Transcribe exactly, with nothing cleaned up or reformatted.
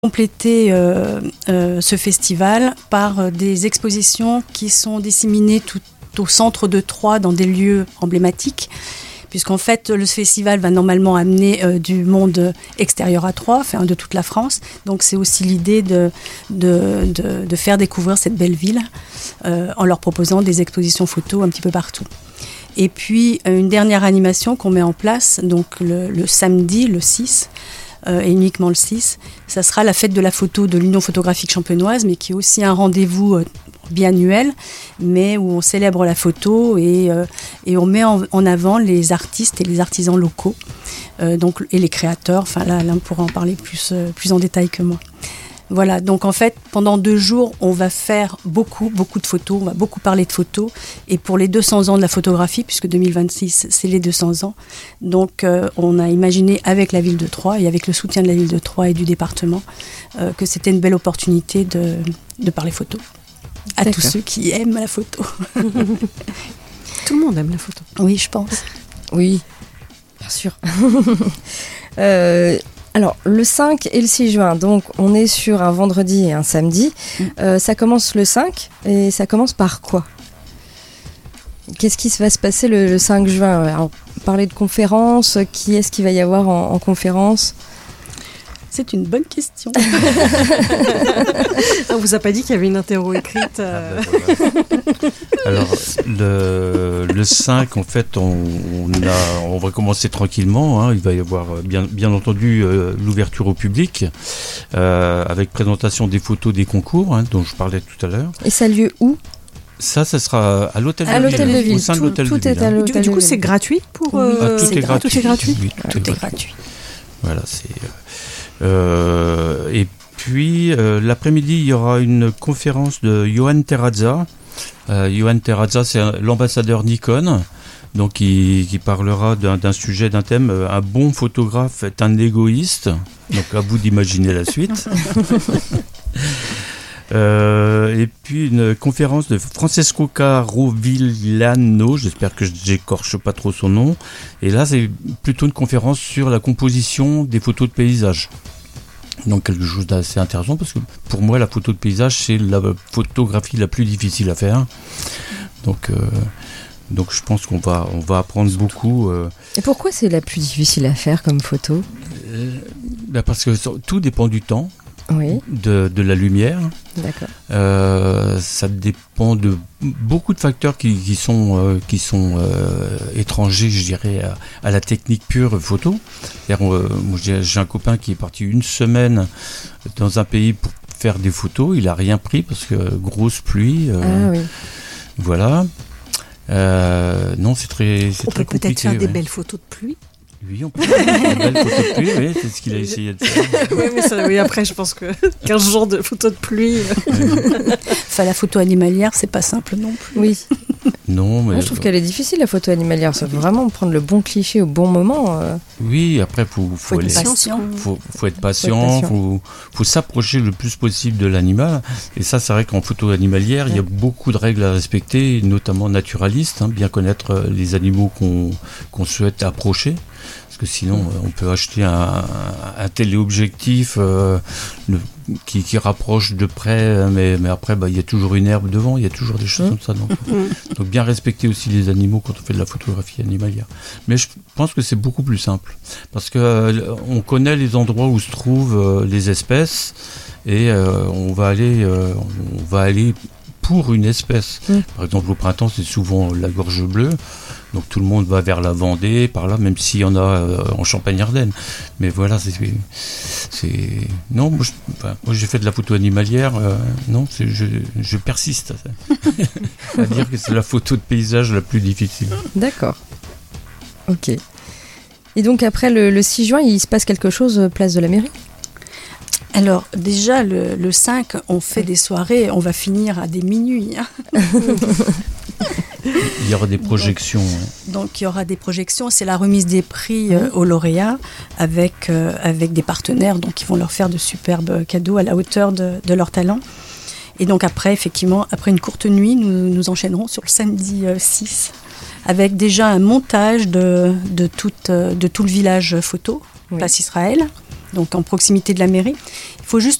compléter euh, euh, ce festival par euh, des expositions qui sont disséminées tout au centre de Troyes dans des lieux emblématiques, puisqu'en fait le festival va normalement amener euh, du monde extérieur à Troyes, enfin de toute la France. Donc c'est aussi l'idée de, de, de, de faire découvrir cette belle ville euh, en leur proposant des expositions photos un petit peu partout. Et puis une dernière animation qu'on met en place, donc le, le samedi, le six, Euh, et uniquement le six, ça sera la fête de la photo de l'Union photographique champenoise, mais qui est aussi un rendez-vous euh, biannuel, mais où on célèbre la photo et, euh, et on met en, en avant les artistes et les artisans locaux, euh, donc, et les créateurs. Enfin là, Alain pourra en parler plus, euh, plus en détail que moi. Voilà, donc en fait, pendant deux jours, on va faire beaucoup, beaucoup de photos, on va beaucoup parler de photos. Et pour les deux cents ans de la photographie, puisque deux mille vingt-six, c'est les deux cents ans, donc euh, on a imaginé avec la ville de Troyes et avec le soutien de la ville de Troyes et du département euh, que c'était une belle opportunité de, de parler photo. À D'accord. tous ceux qui aiment la photo. Tout le monde aime la photo. Oui, je pense. Oui, bien sûr. euh, alors, le cinq et le six juin, donc on est sur un vendredi et un samedi. Mm. Euh, ça commence le cinq et ça commence par quoi ? Qu'est-ce qui va se passer le, le cinq juin ? Alors, parler de conférences, qui est-ce qu'il va y avoir en, en conférence ? C'est une bonne question. On vous a pas dit qu'il y avait une interro écrite euh... Ah ben voilà. Alors, le, le cinq, en fait, on, on, a, on va commencer tranquillement. Hein. Il va y avoir, bien, bien entendu, euh, l'ouverture au public, euh, avec présentation des photos des concours, hein, dont je parlais tout à l'heure. Et ça a lieu où ? Ça, ça sera à l'hôtel À de l'hôtel ville, de ville. au sein de Tout- l'hôtel tout de est ville. à hein. l'hôtel Du, du coup, de c'est ville. gratuit pour. Oui, euh, Ah, tout c'est est gratuit. Tout est gratuit. Oui, Tout est gratuit. Voilà, c'est. Euh, et puis, euh, l'après-midi, il y aura une conférence de Johan Terrazza. Euh, Johan Terrazza, c'est un- l'ambassadeur Nikon, donc qui, qui parlera d'un, d'un sujet, d'un thème. euh, Un bon photographe est un égoïste. Donc, à vous d'imaginer la suite. Euh, et puis une conférence de Francesco Carovillano, j'espère que je n'écorche pas trop son nom. Et là, c'est plutôt une conférence sur la composition des photos de paysage. Donc quelque chose d'assez intéressant parce que pour moi, la photo de paysage, c'est la photographie la plus difficile à faire. Donc, euh, donc je pense qu'on va, on va apprendre beaucoup. Euh, Et pourquoi c'est la plus difficile à faire comme photo ? euh, bah parce que tout dépend du temps, Oui, de, de la lumière. d'accord. Euh, ça dépend de beaucoup de facteurs qui, qui sont, euh, qui sont euh, étrangers, je dirais, à, à la technique pure photo. C'est-à-dire, euh, moi, j'ai, j'ai un copain qui est parti une semaine dans un pays pour faire des photos. Il a rien pris parce que grosse pluie. euh, Ah oui. Voilà. Euh, non, c'est très, c'est On très peut peut-être compliqué. faire des ouais. belles photos de pluie. Oui, on peut faire des belles photos de pluie. Oui, c'est ce qu'il a essayé de faire. oui, mais ça, oui, après, je pense que quinze jours de photos de pluie. euh, Enfin, la photo animalière, c'est pas simple non plus. Oui. Non, mais Moi, je trouve qu'elle est difficile, la photo animalière. Ça faut vraiment prendre le bon cliché au bon moment. euh. oui, après, faut, faut, Faut être aller- patient. faut, faut être patient, patient. faut, faut s'approcher le plus possible de l'animal. Et ça, c'est vrai qu'en photo animalière, il y a beaucoup de règles à respecter, notamment naturalistes, hein, bien connaître euh, les animaux qu'on, qu'on souhaite approcher. Parce que sinon, euh, on peut acheter un, un téléobjectif euh, le- qui, qui rapproche de près, mais, mais après, bah, il y a toujours une herbe devant, il y a toujours des choses Mmh. comme ça. Donc, donc bien respecter aussi les animaux quand on fait de la photographie animalière. Mais je pense que c'est beaucoup plus simple. Parce que euh, on connaît les endroits où se trouvent euh, les espèces et euh, on va aller, euh, on va aller pour une espèce. Mm. Par exemple, au printemps, c'est souvent la gorge bleue. Donc tout le monde va vers la Vendée, par là, même s'il y en a euh, en Champagne-Ardenne. Mais voilà, c'est, c'est... non, moi, je- enfin, moi j'ai fait de la photo animalière. euh, non, c'est, je, je persiste à, à dire que c'est la photo de paysage la plus difficile. D'accord. Ok. Et donc après le, le six juin, il se passe quelque chose euh, place de la mairie ? Alors déjà le, le cinq, on fait des soirées, on va finir à des minuit. hein. Il y aura des projections. hein. Donc il y aura des projections, c'est la remise des prix euh, aux lauréats avec, euh, avec des partenaires donc qui vont leur faire de superbes cadeaux à la hauteur de, de leur talent. Et donc après, effectivement, après une courte nuit, nous, nous enchaînerons sur le samedi euh, six avec déjà un montage de, de, toute, euh, de tout le village photo, Oui. Place Israël, donc en proximité de la mairie. Il faut juste